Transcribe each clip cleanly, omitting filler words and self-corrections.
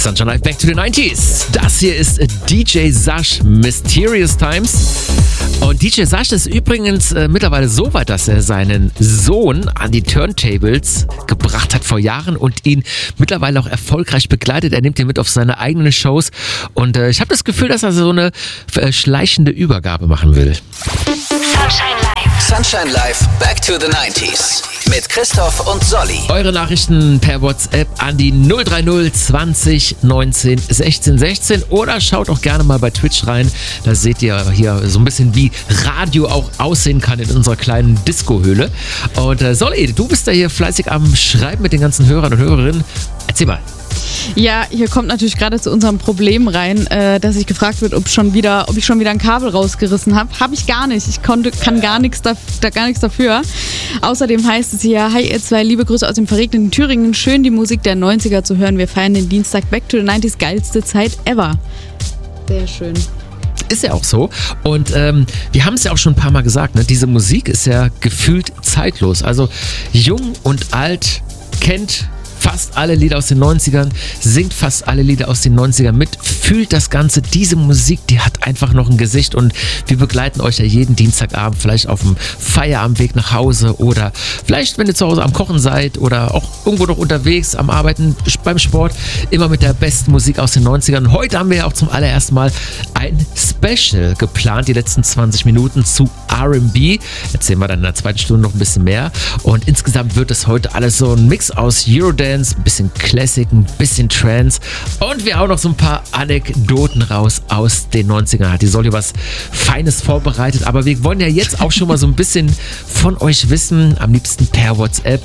Sunshine Live Back to the 90s. Das hier ist DJ Sash Mysterious Times. Und DJ Sash ist übrigens mittlerweile so weit, dass er seinen Sohn an die Turntables gebracht hat vor Jahren und ihn mittlerweile auch erfolgreich begleitet. Er nimmt ihn mit auf seine eigenen Shows und ich habe das Gefühl, dass er so eine schleichende Übergabe machen will. Sunshine Live. Sunshine Live Back to the 90s. Mit Christoph und Solly. Eure Nachrichten per WhatsApp an die 030 20 19 16 16 oder schaut auch gerne mal bei Twitch rein. Da seht ihr hier so ein bisschen, wie Radio auch aussehen kann in unserer kleinen Disco-Höhle. Und Solly, du bist da hier fleißig am Schreiben mit den ganzen Hörern und Hörerinnen. Erzähl mal. Ja, hier kommt natürlich gerade zu unserem Problem rein, dass ich gefragt wird, ob ich schon wieder ein Kabel rausgerissen habe. Habe ich gar nicht. Ich kann gar nichts dafür. Außerdem heißt es hier: Hi ihr zwei, liebe Grüße aus dem verregneten Thüringen. Schön die Musik der 90er zu hören. Wir feiern den Dienstag Back to the 90s, geilste Zeit ever. Sehr schön. Ist ja auch so. Und wir haben es ja auch schon ein paar Mal gesagt, ne? Diese Musik ist ja gefühlt zeitlos. Also jung und alt kennt fast alle Lieder aus den 90ern, singt fast alle Lieder aus den 90ern mit, fühlt das Ganze. Diese Musik, die hat einfach noch ein Gesicht und wir begleiten euch ja jeden Dienstagabend, vielleicht auf dem Feierabendweg nach Hause oder vielleicht, wenn ihr zu Hause am Kochen seid oder auch irgendwo noch unterwegs, am Arbeiten, beim Sport, immer mit der besten Musik aus den 90ern. Heute haben wir ja auch zum allerersten Mal ein Special geplant, die letzten 20 Minuten zu R&B. Erzählen wir dann in der zweiten Stunde noch ein bisschen mehr und insgesamt wird es heute alles so ein Mix aus Eurodance, ein bisschen Classic, ein bisschen Trance und wir auch noch so ein paar Anekdoten raus aus den 90ern. Hat die Solly was Feines vorbereitet, aber wir wollen ja jetzt auch schon mal so ein bisschen von euch wissen, am liebsten per WhatsApp.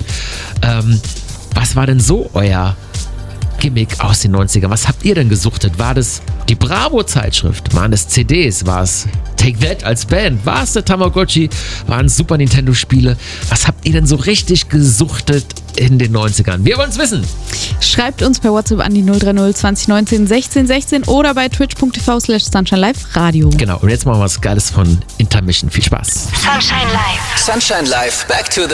Was war denn so euer Gimmick aus den 90ern? Was habt ihr denn gesuchtet? War das die Bravo-Zeitschrift? Waren es CDs? War es Take That als Band? War es der Tamagotchi? Waren es Super Nintendo-Spiele? Was habt ihr denn so richtig gesuchtet in den 90ern? Wir wollen es wissen. Schreibt uns per WhatsApp an die 030 20 19 16 16 oder bei twitch.tv/SunshineLive-Radio. Genau, und jetzt machen wir was Geiles von Intermission. Viel Spaß. Sunshine Live. Sunshine Live Back to the